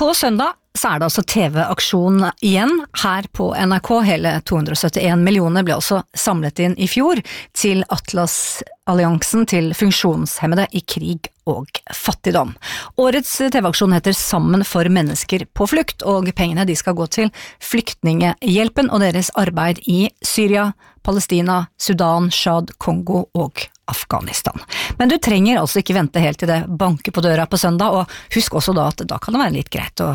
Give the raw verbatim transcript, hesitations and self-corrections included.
På søndag så er det altså T V-aksjon igjen her på N R K. Hele to hundre og syttien millioner ble også samlet inn i fjor til Atlas-alliansen til funksjonshemmede i krig og fattigdom. Årets T V-aksjon heter Sammen for mennesker på flukt, og pengene de skal gå til flyktningehjelpen og deres arbeid i Syria, Palestina, Sudan, Tsjad, Kongo og Afghanistan. Men du trenger altså ikke vente helt til det banker på døra på søndag, og husk også da at da kan det være litt greit å